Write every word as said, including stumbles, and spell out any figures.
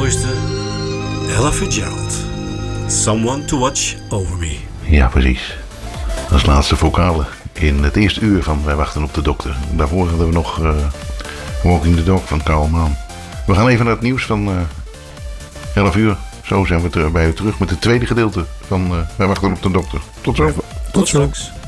mooiste. Ella Fitzgerald. Someone to watch over me. Ja, precies. Als laatste vocale in het eerste uur van Wij wachten op de dokter. Daarvoor hadden we nog uh, Walking the Dog van Carl Maan. We gaan even naar het nieuws van uh, elf uur. Zo zijn we ter- bij u terug met het tweede gedeelte van uh, Wij wachten op de dokter. Tot zo. Tot straks.